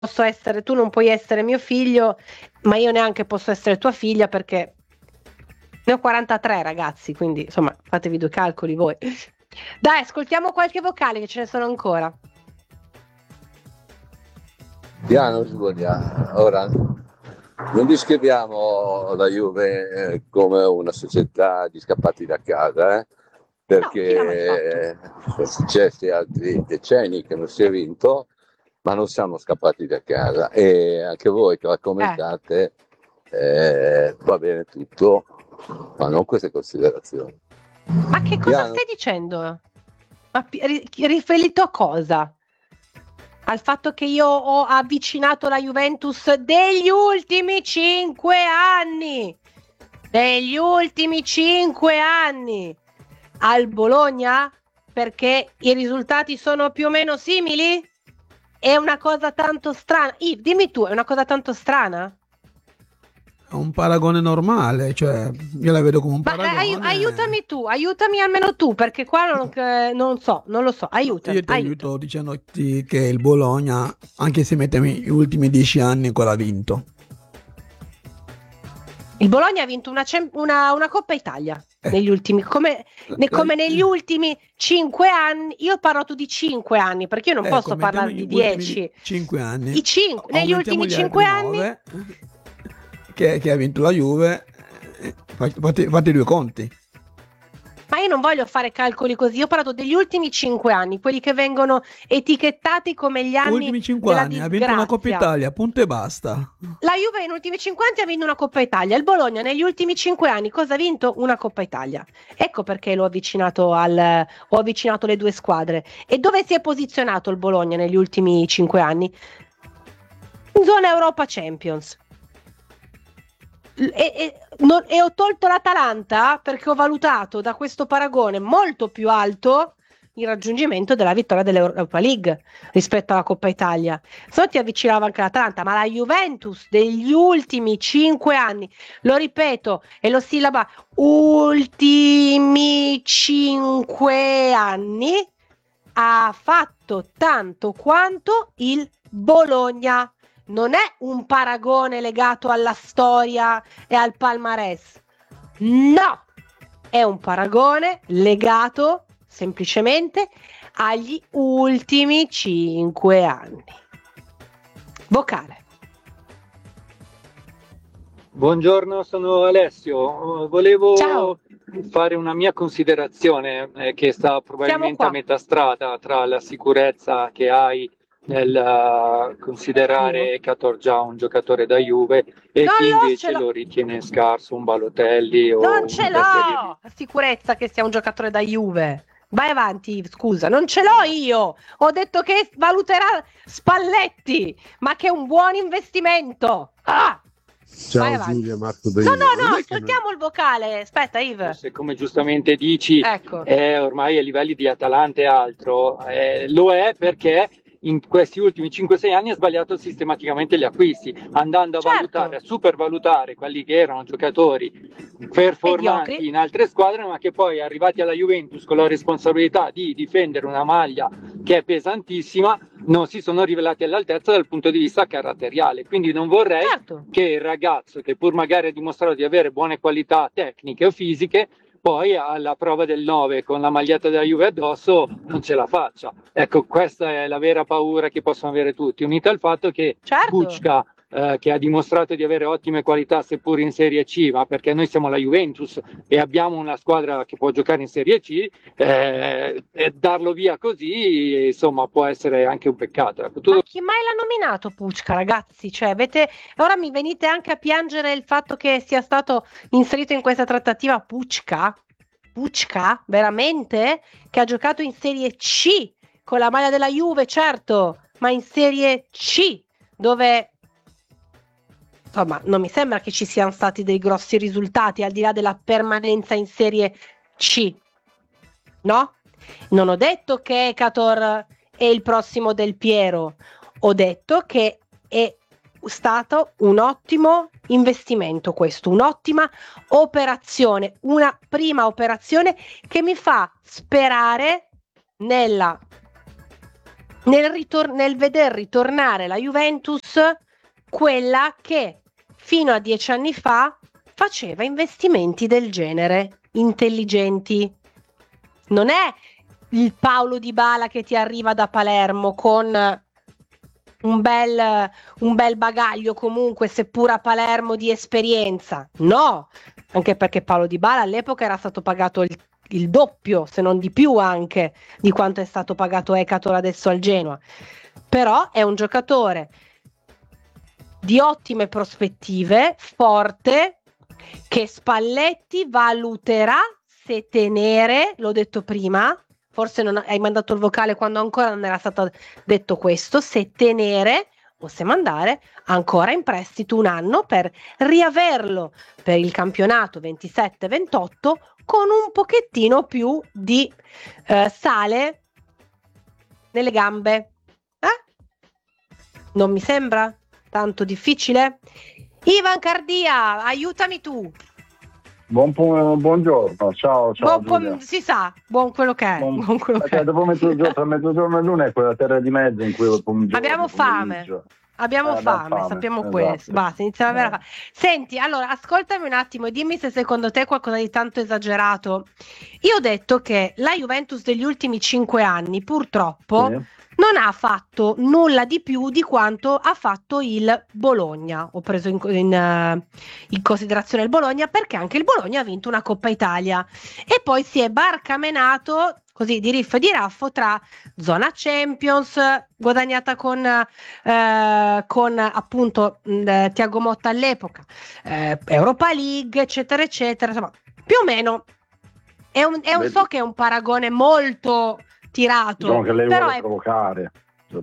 posso essere, tu non puoi essere mio figlio, ma io neanche posso essere tua figlia perché ne ho 43 ragazzi, quindi insomma fatevi due calcoli voi. Dai, ascoltiamo qualche vocale che ce ne sono ancora. Piano Giulia, ora non descriviamo la Juve come una società di scappati da casa, No, chi l'ha mai perché sono successi altri decenni che non si è vinto, ma non siamo scappati da casa e anche voi che la commentate va bene tutto, ma non queste considerazioni. Ma che cosa stai dicendo? Ma riferito a cosa? Al fatto che io ho avvicinato la Juventus degli ultimi 5 anni, degli ultimi 5 anni al Bologna perché i risultati sono più o meno simili? È una cosa tanto strana. Dimmi tu, è una cosa tanto strana? È un paragone normale, cioè io la vedo come un paragone. Aiutami almeno tu, perché qua non lo so, aiutami. Io ti aiuto dicendoti che il Bologna, anche se mettiamo gli ultimi 10 anni, ancora ha vinto. Il Bologna ha vinto una Coppa Italia negli ultimi, come negli ultimi 5 anni. Io ho parlato di 5 anni, perché io non posso parlare di 10. 5 anni. Negli ultimi 5 anni. Che ha vinto la Juve, fate due conti. Ma io non voglio fare calcoli così, io ho parlato degli ultimi 5 anni, quelli che vengono etichettati come gli anni ultimi 5 anni disgrazia. Ha vinto una Coppa Italia, punto e basta. La Juve negli ultimi 5 anni ha vinto una Coppa Italia, il Bologna negli ultimi 5 anni cosa ha vinto? Una Coppa Italia. Ecco perché ho avvicinato le due squadre. E dove si è posizionato il Bologna negli ultimi 5 anni? In zona Europa Champions. E ho tolto l'Atalanta perché ho valutato da questo paragone molto più alto il raggiungimento della vittoria dell'Europa League rispetto alla Coppa Italia. Se no ti avvicinava anche l'Atalanta, ma la Juventus degli ultimi 5 anni, lo ripeto e lo sillaba, ultimi 5 anni, ha fatto tanto quanto il Bologna. Non è un paragone legato alla storia e al palmarès. No, è un paragone legato semplicemente agli ultimi 5 anni. Vocale. Buongiorno, sono Alessio. Volevo fare una mia considerazione che sta probabilmente a metà strada tra la sicurezza che hai nel considerare Catorgià un giocatore da Juve e chi invece lo ritiene scarso, un Balotelli o non ce l'ho la sicurezza che sia un giocatore da Juve. Vai avanti, scusa, non ce l'ho io. Ho detto che valuterà Spalletti, ma che è un buon investimento. Ciao Giulia, Marco da No, ascoltiamo il vocale. Aspetta, Yves. Se come giustamente dici, ormai a livelli di Atalanta e altro, lo è perché in questi ultimi 5-6 anni ha sbagliato sistematicamente gli acquisti, andando a valutare, a supervalutare quelli che erano giocatori performanti in altre squadre, ma che poi arrivati alla Juventus con la responsabilità di difendere una maglia che è pesantissima, non si sono rivelati all'altezza dal punto di vista caratteriale. Quindi non vorrei che il ragazzo, che pur magari ha dimostrato di avere buone qualità tecniche o fisiche, poi alla prova del 9 con la maglietta della Juve addosso non ce la faccia. Ecco, questa è la vera paura che possono avere tutti, unita al fatto che Pucca, che ha dimostrato di avere ottime qualità seppur in Serie C, ma perché noi siamo la Juventus e abbiamo una squadra che può giocare in Serie C, darlo via così insomma può essere anche un peccato. Ecco, Ma chi mai l'ha nominato Pucca, ragazzi? Cioè, ora mi venite anche a piangere il fatto che sia stato inserito in questa trattativa Pucca? Pucca? Veramente? Che ha giocato in Serie C con la maglia della Juve, certo, ma in Serie C, dove insomma non mi sembra che ci siano stati dei grossi risultati al di là della permanenza in Serie C, no? Non ho detto che Ekator è il prossimo Del Piero, ho detto che è stato un ottimo investimento questo, un'ottima operazione, una prima operazione che mi fa sperare nella nel veder ritornare la Juventus, quella che fino a 10 anni fa faceva investimenti del genere, intelligenti. Non è il Paulo Dybala che ti arriva da Palermo con un bel bagaglio comunque, seppur a Palermo, di esperienza. No, anche perché Paulo Dybala all'epoca era stato pagato il doppio, se non di più anche, di quanto è stato pagato Ekator adesso al Genoa. Però è un giocatore di ottime prospettive, forte, che Spalletti valuterà se tenere, l'ho detto prima, forse non hai mandato il vocale quando ancora non era stato detto questo, se tenere o se mandare ancora in prestito un anno per riaverlo per il campionato 27-28 con un pochettino più di sale nelle gambe. Non mi sembra tanto difficile? Ivan Cardia, aiutami tu. Buongiorno, ciao. Si sa, buon quello che è. Buon quello che è. Dopo mezzogiorno e l'una è quella terra di mezzo in cui abbiamo fame. Sappiamo questo. Esatto. Basta, iniziamo a avere fame. Senti, allora, ascoltami un attimo e dimmi se secondo te è qualcosa di tanto esagerato. Io ho detto che la Juventus degli ultimi 5 anni, purtroppo, non ha fatto nulla di più di quanto ha fatto il Bologna. Ho preso in considerazione il Bologna perché anche il Bologna ha vinto una Coppa Italia e poi si è barcamenato così di riff e di raffo tra zona Champions guadagnata con appunto Thiago Motta all'epoca, Europa League, eccetera eccetera. Insomma, più o meno so che è un paragone molto tirato, diciamo che lei però vuole provocare.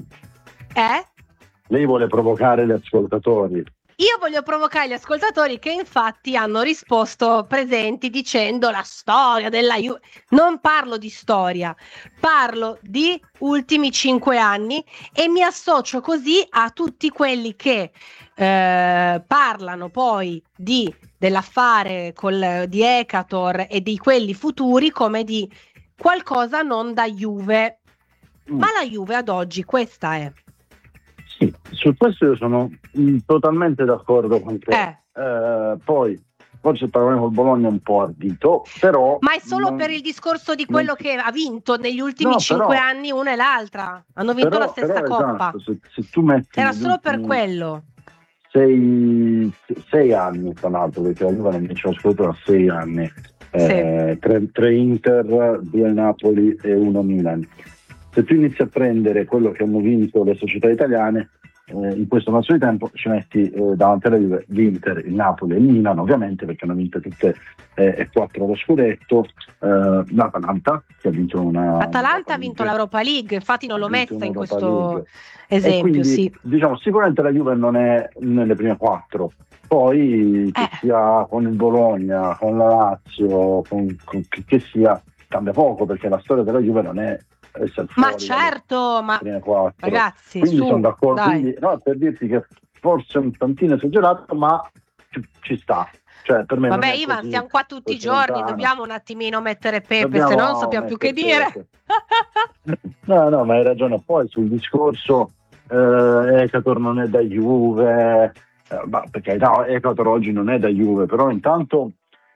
Lei vuole provocare gli ascoltatori. Io voglio provocare gli ascoltatori che infatti hanno risposto presenti dicendo la storia della Juve. Non parlo di storia, parlo di ultimi 5 anni e mi associo così a tutti quelli che parlano poi dell'affare di Ekator e di quelli futuri come di qualcosa non da Juve. Ma la Juve ad oggi questa è. Sì, su questo io sono totalmente d'accordo con te. Poi forse il paragone col Bologna è un po' ardito, però... Ma è solo per il discorso di quello che ha vinto negli ultimi 5 anni una e l'altra. Hanno vinto la stessa Coppa. Esatto, se tu metti era solo per quello. 6 anni, tra l'altro, perché la Juve non vince lo scudetto da 6 anni. 3 Inter, 2 Napoli e 1 Milan. Se tu inizi a prendere quello che hanno vinto le società italiane in questo lasso di tempo, ci metti davanti alla Juve l'Inter, il Napoli e il Milan, ovviamente, perché hanno vinto tutte e 4 lo scudetto. L'Atalanta che ha vinto L'Atalanta ha vinto l'Europa League, infatti non l'ho messa in questo esempio. Quindi, sì. Diciamo, sicuramente la Juve non è nelle prime 4. Poi che sia con il Bologna, con la Lazio, con che sia, cambia poco, perché la storia della Juve non è essere fuori. Ma certo, ma ragazzi, quindi sono d'accordo. Quindi, no, per dirti che forse è un tantino esagerato, ma ci sta. Cioè, per me vabbè, Ivan, così, siamo qua tutti i giorni, dobbiamo un attimino mettere pepe, se no non sappiamo più che dire. No, ma hai ragione. Poi sul discorso Ekator non è da Juve, perché Ekator oggi non è da Juve, però intanto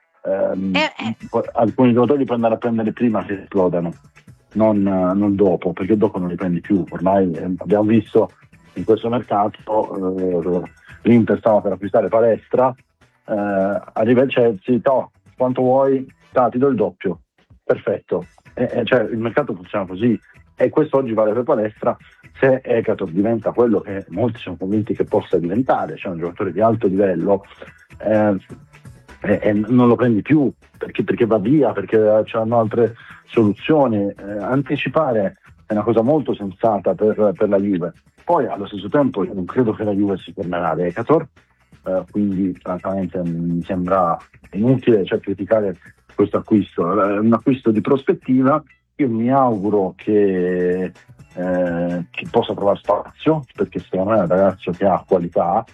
alcuni giocatori puoi andare a prendere prima che esplodano, non dopo, perché dopo non li prendi più. Ormai abbiamo visto in questo mercato l'Inter stava per acquistare Palestra, arriva il Chelsea, quanto vuoi, ti do il doppio, perfetto. Cioè, il mercato funziona così, e questo oggi vale per Palestra. Se Ekator diventa quello che molti sono convinti che possa diventare, cioè un giocatore di alto livello, non lo prendi più perché va via, perché c'hanno altre soluzioni. Anticipare è una cosa molto sensata per la Juve. Poi allo stesso tempo io non credo che la Juve si fermerà ad Ekator, quindi francamente mi sembra inutile criticare questo acquisto. È un acquisto di prospettiva. Io mi auguro che possa trovare spazio, perché secondo me è un ragazzo che ha qualità.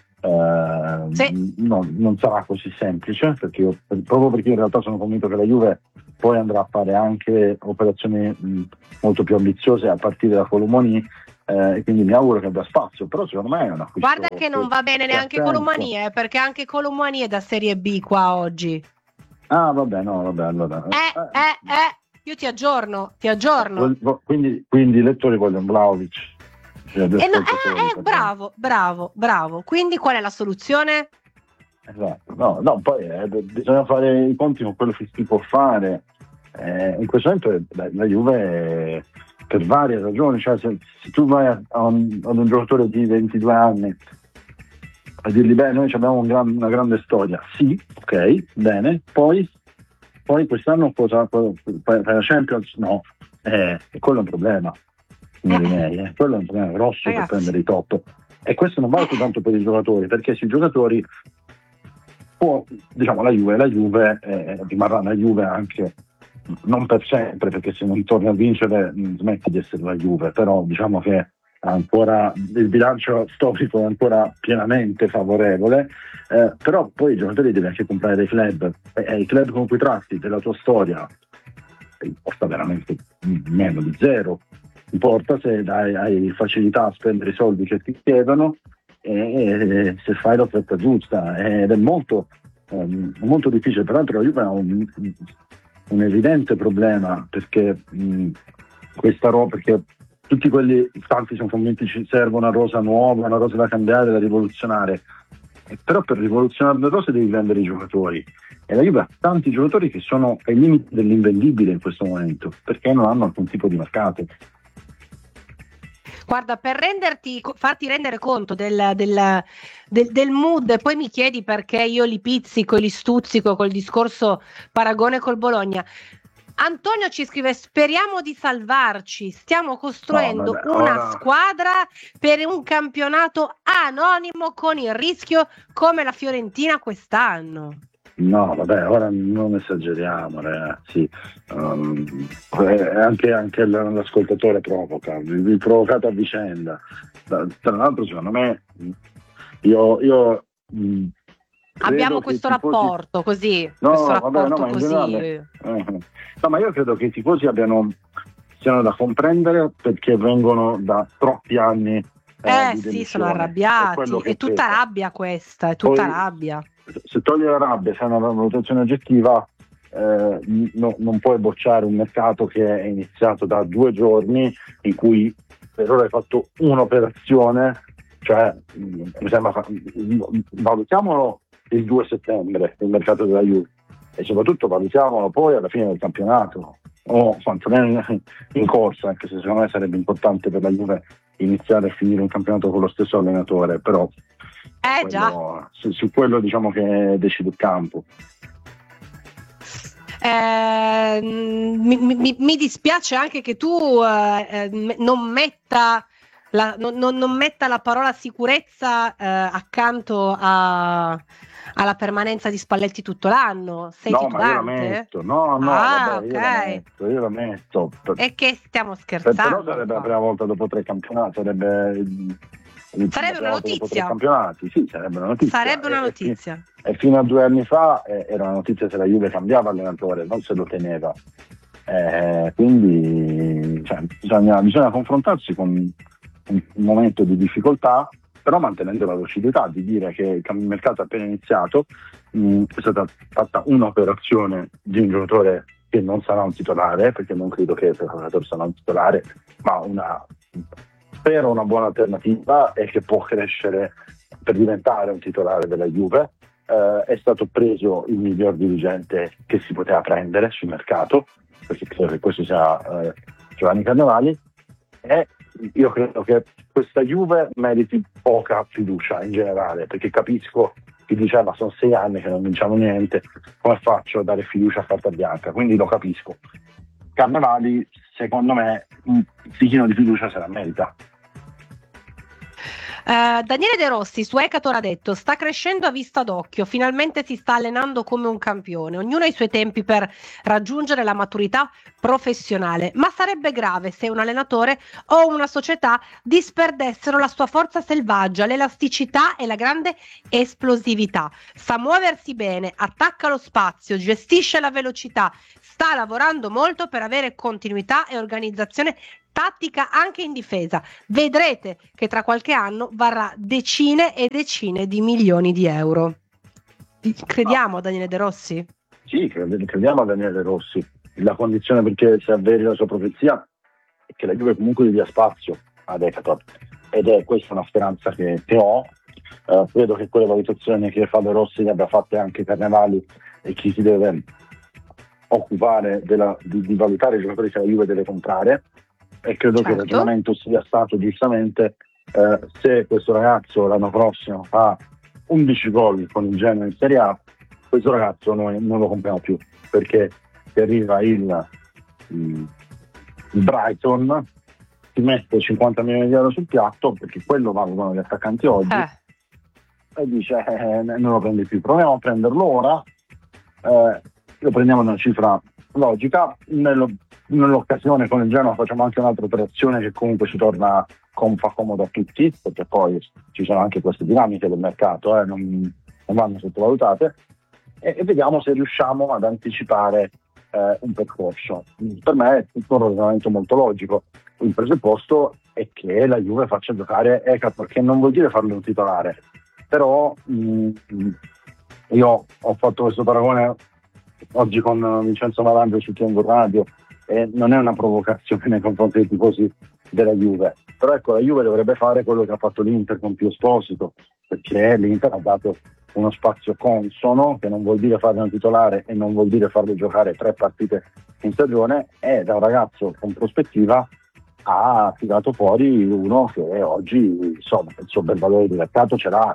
Non sarà così semplice, proprio perché in realtà sono convinto che la Juve poi andrà a fare anche operazioni molto più ambiziose a partire da Colomoni, quindi mi auguro che abbia spazio, però secondo me è una acquisto. Guarda che non va bene neanche Colomani, perché anche Colomani è da Serie B qua oggi. Ah, vabbè, allora. Io ti aggiorno. Quindi i lettori vogliono Vlahovic. Bravo. Quindi qual è la soluzione? Esatto. No, poi bisogna fare i conti con quello che si può fare. In questo momento la Juve, per varie ragioni, cioè se tu vai ad un giocatore di 22 anni a dirgli beh, noi abbiamo una grande storia, sì, ok, bene, poi quest'anno cosa fai la Champions? No, e quello è un problema, signori miei, quello è un problema grosso, ragazzi, per prendere i top, e questo non vale soltanto per i giocatori, perché se i giocatori diciamo la Juve rimarrà la Juve anche non per sempre, perché se non torna a vincere smetti di essere la Juve, però diciamo che ancora il bilancio storico è ancora pienamente favorevole, però poi i giocatori devi anche comprare dei club, i club con cui tratti della tua storia importa veramente meno di zero, importa se hai facilità a spendere i soldi che ti chiedono e se fai l'offerta giusta, ed è molto difficile. Peraltro la Juve ha un evidente problema, perché perché tutti tanti sono convinti ci serve una rosa nuova, una rosa da cambiare, da rivoluzionare, però per rivoluzionare le rose devi vendere i giocatori, e la Juve ha tanti giocatori che sono ai limiti dell'invendibile in questo momento, perché non hanno alcun tipo di mercato. Guarda, per farti rendere conto del mood, e poi mi chiedi perché io li pizzico e li stuzzico col discorso paragone col Bologna. Antonio ci scrive: speriamo di salvarci, stiamo costruendo una squadra per un campionato anonimo con il rischio come la Fiorentina quest'anno. No, vabbè, ora non esageriamo, ragazzi. Anche l'ascoltatore provoca, vi provocate a vicenda. Tra l'altro, secondo me, io abbiamo questo rapporto così. No, ma io credo che i tifosi siano da comprendere, perché vengono da troppi anni. Sì, sono arrabbiati. È tutta rabbia questa, è tutta rabbia. Se togli la rabbia, se hai una valutazione oggettiva, non puoi bocciare un mercato che è iniziato da 2 giorni, in cui per ora hai fatto un'operazione, cioè mi sembra, valutiamolo il 2 settembre il mercato della Juve, e soprattutto valutiamolo poi alla fine del campionato, o quantomeno in corsa, anche se secondo me sarebbe importante per la Juve iniziare a finire un campionato con lo stesso allenatore, però su quello diciamo che decide il campo. Mi dispiace anche che tu non metta la parola sicurezza accanto alla permanenza di Spalletti tutto l'anno. Sei titolante? Io lo metto. E che stiamo scherzando? Però sarebbe la prima volta dopo 3 campionati, sarebbe una notizia. Sì, sarebbe una notizia. Sarebbe una notizia. E fino a 2 anni fa era una notizia se la Juve cambiava allenatore, non se lo teneva. Quindi bisogna confrontarsi con un momento di difficoltà, però mantenendo la lucidità di dire che il mercato è appena iniziato, è stata fatta un'operazione di un giocatore che non sarà un titolare, perché non credo che il giocatore sarà un titolare, ma spero una buona alternativa, e che può crescere per diventare un titolare della Juve. È stato preso il miglior dirigente che si poteva prendere sul mercato, perché credo che questo sia Giovanni Carnevali, e io credo che questa Juve meriti poca fiducia in generale, perché capisco chi diceva sono 6 anni che non vinciamo niente, come faccio a dare fiducia a carta bianca, quindi lo capisco. Carnevali secondo me un pochino di fiducia se la merita. Daniele De Rossi su Ecator ha detto: sta crescendo a vista d'occhio, finalmente si sta allenando come un campione, ognuno ha i suoi tempi per raggiungere la maturità professionale, ma sarebbe grave se un allenatore o una società disperdessero la sua forza selvaggia, l'elasticità e la grande esplosività. Sa muoversi bene, attacca lo spazio, gestisce la velocità, sta lavorando molto per avere continuità e organizzazione tattica anche in difesa. Vedrete che tra qualche anno varrà decine e decine di milioni di euro. Crediamo a Daniele De Rossi? Sì, crediamo a Daniele De Rossi. La condizione perché si avveri la sua profezia è che la Juve comunque gli dia spazio ad Ekator, ed è questa una speranza che ho. Credo che quelle valutazioni che fa De Rossi le abbia fatte anche Carnevali, e chi si deve occupare di valutare i giocatori che la Juve deve comprare, e credo che il ragionamento sia stato giustamente se questo ragazzo l'anno prossimo fa 11 gol con il Genoa in Serie A, questo ragazzo noi non lo compriamo più, perché se arriva il Brighton ti mette 50 milioni di euro sul piatto, perché quello valgono gli attaccanti oggi, e dice non lo prendi più, proviamo a prenderlo ora, lo prendiamo una cifra logica, nell'occasione con il Genoa facciamo anche un'altra operazione che comunque ci torna fa comodo a tutti, perché poi ci sono anche queste dinamiche del mercato, non vanno sottovalutate, e vediamo se riusciamo ad anticipare un percorso. Per me è tutto un ragionamento molto logico. Il presupposto è che la Juve faccia giocare Ekator, che non vuol dire farlo un titolare, però io ho fatto questo paragone oggi con Vincenzo Malangio su Tiempo Radio, e non è una provocazione nei confronti dei tifosi della Juve, però ecco, la Juve dovrebbe fare quello che ha fatto l'Inter con Pio Esposito, perché l'Inter ha dato uno spazio consono, che non vuol dire farlo un titolare e non vuol dire farlo giocare 3 partite in stagione, e da un ragazzo con prospettiva ha tirato fuori uno che oggi insomma il suo bel valore di mercato ce l'ha.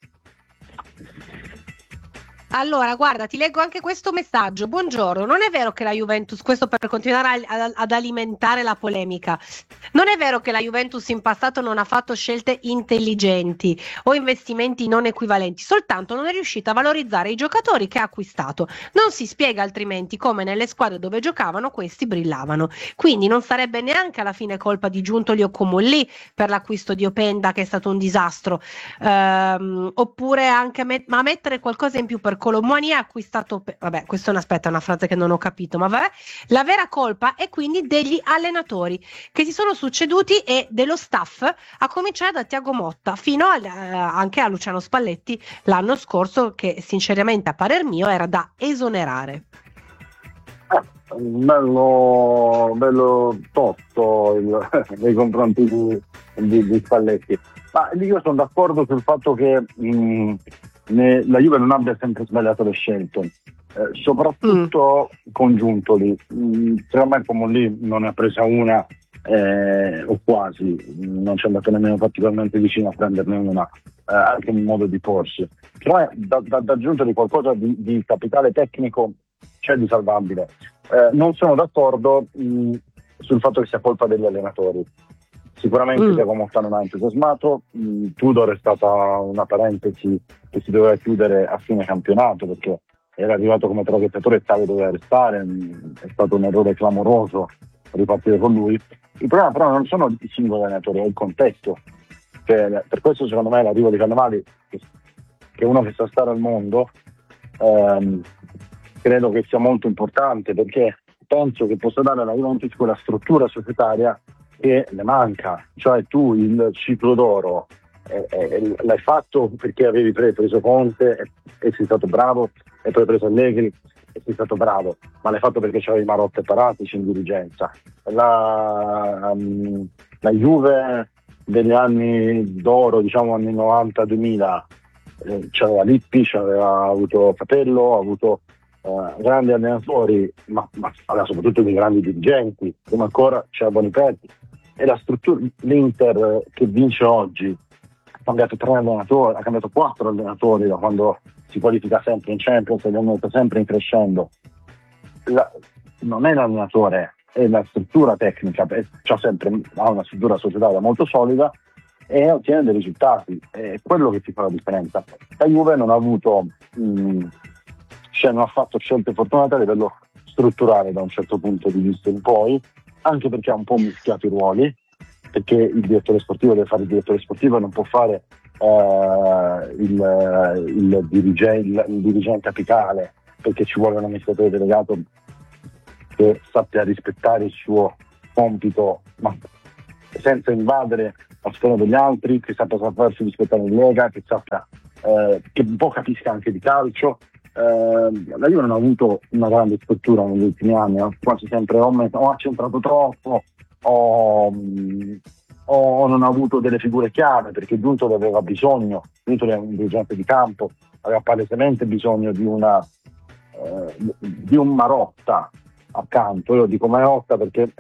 Allora, guarda, ti leggo anche questo messaggio. Buongiorno, non è vero che la Juventus, questo per continuare ad alimentare la polemica, non è vero che la Juventus in passato non ha fatto scelte intelligenti o investimenti non equivalenti, soltanto non è riuscita a valorizzare i giocatori che ha acquistato. Non si spiega altrimenti come nelle squadre dove giocavano questi brillavano. Quindi non sarebbe neanche alla fine colpa di Giuntoli o Comolli per l'acquisto di Openda, che è stato un disastro, oppure anche ma mettere qualcosa in più per Colomboani ha acquistato, vabbè, questa è una frase che non ho capito, ma vabbè, la vera colpa è quindi degli allenatori che si sono succeduti e dello staff, a cominciare da Thiago Motta fino anche a Luciano Spalletti l'anno scorso, che sinceramente a parer mio era da esonerare. Bello tosto nei confronti di Spalletti, ma io sono d'accordo sul fatto che la Juve non abbia sempre sbagliato le scelte, soprattutto con Giuntoli. Secondo me come lì non ne ha presa una, o quasi, non ci è andato nemmeno particolarmente vicino a prenderne una, anche in modo di porsi. Però da Giuntoli qualcosa di capitale tecnico c'è di salvabile. Non sono d'accordo sul fatto che sia colpa degli allenatori. Sicuramente Thiago Motta non ha entusiasmato, Tudor è stata una parentesi che si doveva chiudere a fine campionato, perché era arrivato come traghettatore e Tale doveva restare, è stato un errore clamoroso ripartire con lui. Il problema però non sono i singoli allenatori, è il contesto, per questo secondo me l'arrivo di Carnevali, che è uno che sa stare al mondo, credo che sia molto importante, perché penso che possa dare alla Juventus quella struttura societaria che le manca. Cioè tu il ciclo d'oro l'hai fatto perché avevi preso Conte e sei stato bravo, e poi hai preso Allegri e sei stato bravo, ma l'hai fatto perché c'avevi Marotta e Paratici in dirigenza. La Juve degli anni d'oro, diciamo anni 90-2000, c'aveva Lippi, c'aveva avuto Capello, ha avuto grandi allenatori, ma aveva soprattutto dei grandi dirigenti, prima ancora c'era Bonipetti. E la struttura, l'Inter che vince oggi ha cambiato 3 allenatori, ha cambiato 4 allenatori da quando si qualifica sempre in Champions e è sempre in crescendo. Non è l'allenatore, è la struttura tecnica, ha una struttura societaria molto solida e ottiene dei risultati, è quello che ti fa la differenza. La Juve non ha avuto non ha fatto scelte fortunate a livello strutturale da un certo punto di vista in poi, anche perché ha un po' mischiato i ruoli, perché il direttore sportivo deve fare il direttore sportivo e non può fare il dirigente apicale, perché ci vuole un amministratore delegato che sappia rispettare il suo compito, ma senza invadere la sfera degli altri, che sappia sapersi rispettare il Lega, che sappia che un po' capisca anche di calcio. La Juve non ha avuto una grande struttura negli ultimi anni, quasi sempre o accentrato troppo o non ha avuto delle figure chiave, perché Giuntoli aveva bisogno, Giuntoli è un dirigente di campo, aveva palesemente bisogno di un Marotta accanto. Io dico Marotta perché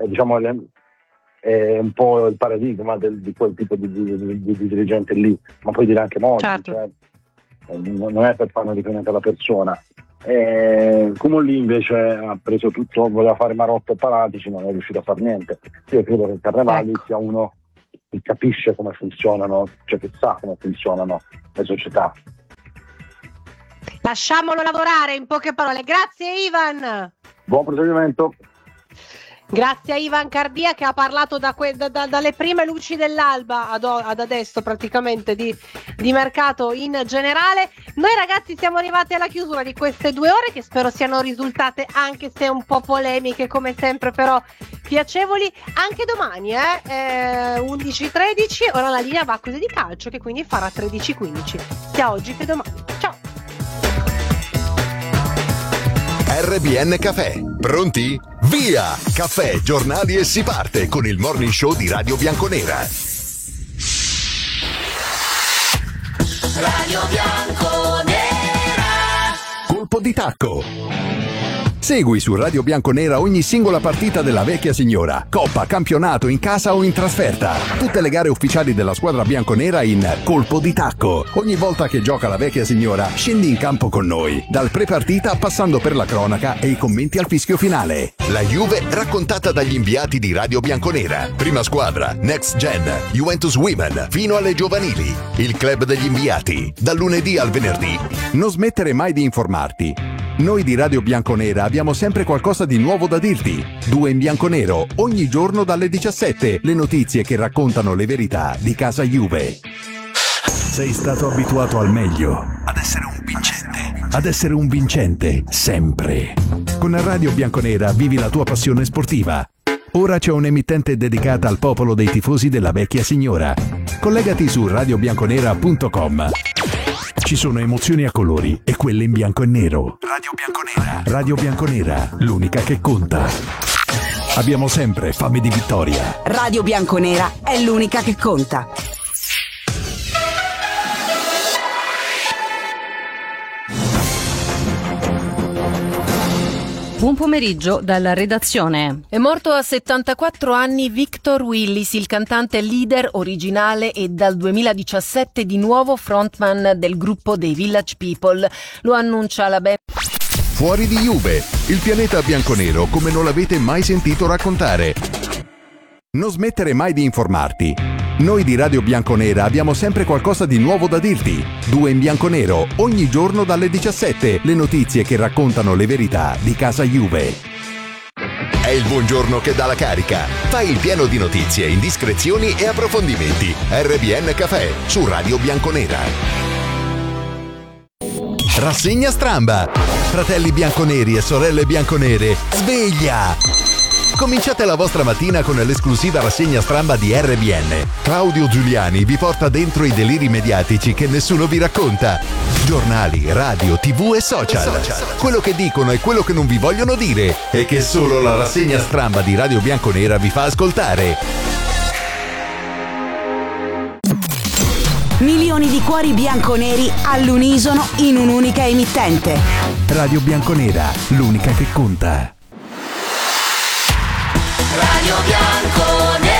è un po' il paradigma di quel tipo di dirigente lì, ma puoi dire anche Monti, certo. Cioè, non è per farne riferimento alla persona. Comolli invece ha preso tutto, voleva fare Marotta e Paratici, non è riuscito a fare niente. Io credo che Carnevali sia uno che capisce come funzionano, cioè che sa come funzionano le società. Lasciamolo lavorare, in poche parole. Grazie Ivan. Buon proseguimento. Grazie a Ivan Cardia che ha parlato dalle prime luci dell'alba ad adesso praticamente di mercato in generale. Noi ragazzi siamo arrivati alla chiusura di queste 2 ore che spero siano risultate, anche se un po' polemiche come sempre, però piacevoli. Anche domani 11:13, ora la linea va a Cose di Calcio che quindi farà 13:15 sia oggi che domani. Ciao. RBN Cafè, pronti? Via! Caffè, giornali e si parte con il morning show di Radio Bianconera. Radio Bianconera. Colpo di tacco. Segui su Radio Bianconera ogni singola partita della vecchia signora, coppa, campionato, in casa o in trasferta. Tutte le gare ufficiali della squadra bianconera in Colpo di tacco. Ogni volta che gioca la vecchia signora, scendi in campo con noi, dal pre-partita passando per la cronaca e i commenti al fischio finale. La Juve raccontata dagli inviati di Radio Bianconera. Prima squadra, Next Gen, Juventus Women, fino alle giovanili. Il club degli inviati, dal lunedì al venerdì. Non smettere mai di informarti. Noi di Radio Bianconera abbiamo sempre qualcosa di nuovo da dirti. 2 in bianconero, ogni giorno dalle 17, le notizie che raccontano le verità di casa Juve. Sei stato abituato al meglio, ad essere un vincente, sempre. Con Radio Bianconera vivi la tua passione sportiva. Ora c'è un'emittente dedicata al popolo dei tifosi della vecchia signora. Collegati su radiobianconera.com. Ci sono emozioni a colori e quelle in bianco e nero. Radio Bianconera. Radio Bianconera, l'unica che conta. Abbiamo sempre fame di vittoria. Radio Bianconera è l'unica che conta. Buon pomeriggio dalla redazione. È morto a 74 anni Victor Willis, il cantante leader originale e dal 2017 di nuovo frontman del gruppo dei Village People. Lo annuncia la band. Fuori di Juve, il pianeta bianconero come non l'avete mai sentito raccontare. Non smettere mai di informarti. Noi di Radio Bianconera abbiamo sempre qualcosa di nuovo da dirti. 2 in bianconero, ogni giorno dalle 17, le notizie che raccontano le verità di casa Juve. È il buongiorno che dà la carica. Fai il pieno di notizie, indiscrezioni e approfondimenti. RBN Cafè su Radio Bianconera. Rassegna stramba. Fratelli bianconeri e sorelle bianconere, sveglia! Cominciate la vostra mattina con l'esclusiva rassegna stramba di RBN. Claudio Giuliani vi porta dentro i deliri mediatici che nessuno vi racconta. Giornali, radio, TV e social. Quello che dicono e quello che non vi vogliono dire e che solo la rassegna stramba di Radio Bianconera vi fa ascoltare. Milioni di cuori bianconeri all'unisono in un'unica emittente. Radio Bianconera, l'unica che conta. Radio Bianconera.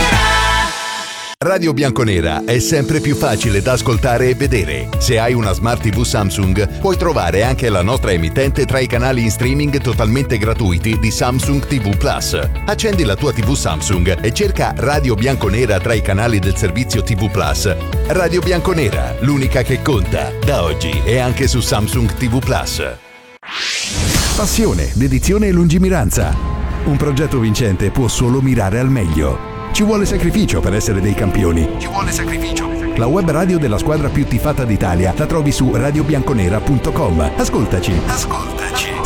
Radio Bianconera è sempre più facile da ascoltare e vedere. Se hai una Smart TV Samsung, puoi trovare anche la nostra emittente tra i canali in streaming totalmente gratuiti di Samsung TV Plus. Accendi la tua TV Samsung e cerca Radio Bianconera tra i canali del servizio TV Plus. Radio Bianconera, l'unica che conta. Da oggi è anche su Samsung TV Plus. Passione, dedizione e lungimiranza. Un progetto vincente può solo mirare al meglio. Ci vuole sacrificio per essere dei campioni. La web radio della squadra più tifata d'Italia la trovi su radiobianconera.com. Ascoltaci.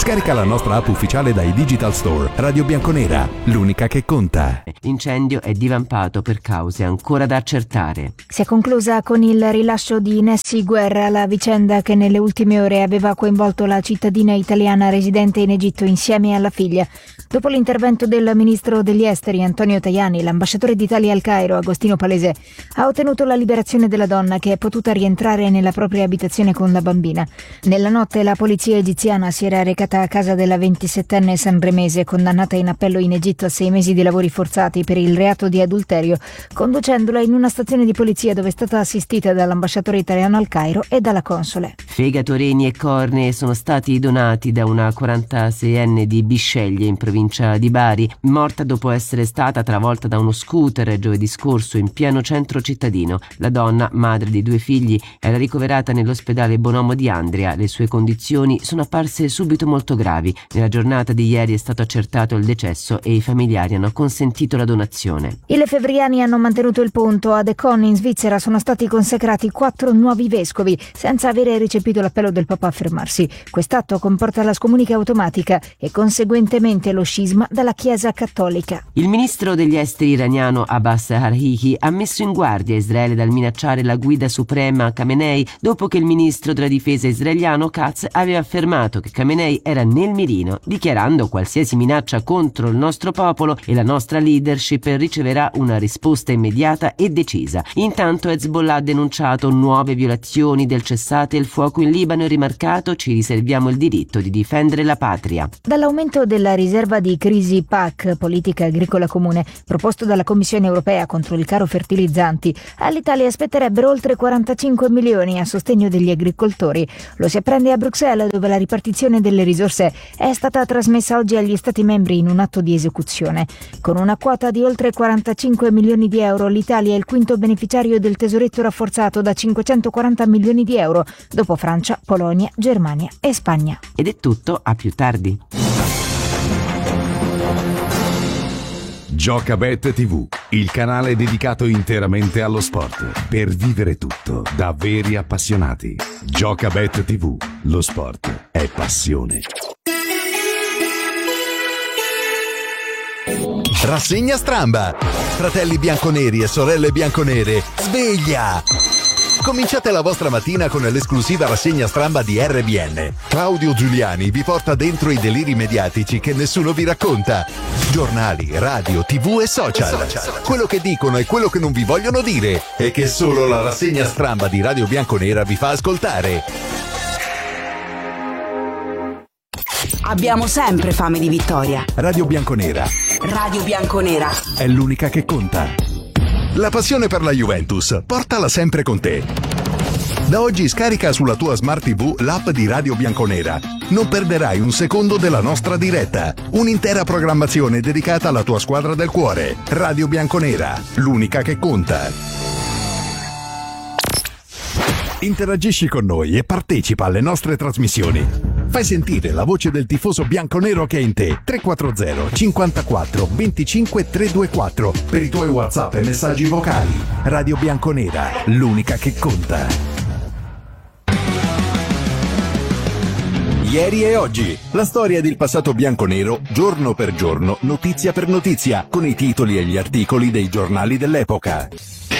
Scarica la nostra app ufficiale dai Digital Store. Radio Bianconera, l'unica che conta. L'incendio è divampato per cause ancora da accertare. Si è conclusa con il rilascio di Nessi Guerra, la vicenda che nelle ultime ore aveva coinvolto la cittadina italiana residente in Egitto insieme alla figlia. Dopo l'intervento del ministro degli esteri Antonio Tajani, l'ambasciatore d'Italia al Cairo Agostino Palese ha ottenuto la liberazione della donna, che è potuta rientrare nella propria abitazione con la bambina. Nella notte la polizia egiziana si era recata a casa della 27enne sanremese, condannata in appello in Egitto a 6 mesi di lavori forzati per il reato di adulterio, conducendola in una stazione di polizia dove è stata assistita dall'ambasciatore italiano al Cairo e dalla console. Fegato, reni e cornee sono stati donati da una 46enne di Bisceglie in provincia di Bari, morta dopo essere stata travolta da uno scooter giovedì scorso in pieno centro cittadino. La donna, madre di 2 figli, era ricoverata nell'ospedale Bonomo di Andria. Le sue condizioni sono apparse subito molto gravi. Nella giornata di ieri è stato accertato il decesso e i familiari hanno consentito la donazione. I lefebvriani hanno mantenuto il punto. A Decon in Svizzera sono stati consacrati 4 nuovi vescovi senza avere recepito l'appello del Papa a fermarsi. Quest'atto comporta la scomunica automatica e conseguentemente lo scisma dalla Chiesa cattolica. Il ministro degli esteri iraniano Abbas Araghchi ha messo in guardia Israele dal minacciare la guida suprema Khamenei dopo che il ministro della difesa israeliano Katz aveva affermato che Khamenei era nel mirino, dichiarando: qualsiasi minaccia contro il nostro popolo e la nostra leadership riceverà una risposta immediata e decisa. Intanto Hezbollah ha denunciato nuove violazioni del cessate il fuoco in Libano e rimarcato: ci riserviamo il diritto di difendere la patria. Dall'aumento della riserva di crisi PAC, politica agricola comune, proposto dalla Commissione europea contro il caro fertilizzanti, all'Italia aspetterebbero oltre 45 milioni a sostegno degli agricoltori. Lo si apprende a Bruxelles, dove la ripartizione delle risorse è stata trasmessa oggi agli Stati membri in un atto di esecuzione. Con una quota di oltre 45 milioni di euro, l'Italia è il quinto beneficiario del tesoretto rafforzato da 540 milioni di euro, dopo Francia, Polonia, Germania e Spagna. Ed è tutto, a più tardi. Giocabet TV, il canale dedicato interamente allo sport, per vivere tutto da veri appassionati. Giocabet TV, lo sport è passione. Rassegna Stramba. Fratelli bianconeri e sorelle bianconere, sveglia! Cominciate la vostra mattina con l'esclusiva rassegna stramba di RBN. Claudio Giuliani vi porta dentro i deliri mediatici che nessuno vi racconta. Giornali, radio, TV e social. Quello che dicono e quello che non vi vogliono dire e che solo la rassegna stramba di Radio Bianconera vi fa ascoltare. Abbiamo sempre fame di vittoria. Radio Bianconera. Radio Bianconera È l'unica che conta. La passione per la Juventus, portala sempre con te. Da oggi scarica sulla tua Smart TV l'app di Radio Bianconera. Non perderai un secondo della nostra diretta. Un'intera programmazione dedicata alla tua squadra del cuore. Radio Bianconera, l'unica che conta. Interagisci con noi e partecipa alle nostre trasmissioni. Fai sentire la voce del tifoso bianconero che è in te. 340 54 25 324 per i tuoi WhatsApp e messaggi vocali. Radio Bianconera, l'unica che conta. Ieri e oggi, la storia del passato bianconero, giorno per giorno, notizia per notizia, con i titoli e gli articoli dei giornali dell'epoca.